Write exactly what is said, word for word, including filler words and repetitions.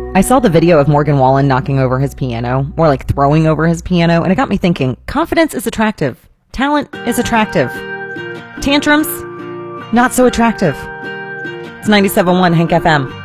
I saw the video of Morgan Wallen knocking over his piano, more like throwing over his piano, and it got me thinking, confidence is attractive. Talent is attractive. Tantrums, not so attractive. It's ninety-seven point one Hank F M.